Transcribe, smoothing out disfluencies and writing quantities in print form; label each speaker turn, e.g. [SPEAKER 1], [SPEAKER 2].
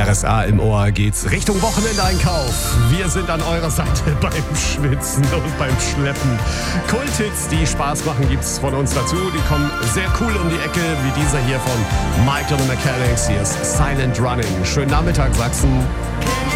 [SPEAKER 1] RSA im Ohr geht's Richtung Wochenendeinkauf. Wir sind an eurer Seite beim Schwitzen und beim Schleppen. Kulthits, die Spaß machen, gibt's von uns dazu. Die kommen sehr cool um die Ecke, wie dieser hier von Michael & the Mechanics. Hier ist Silent Running. Schönen Nachmittag, Sachsen.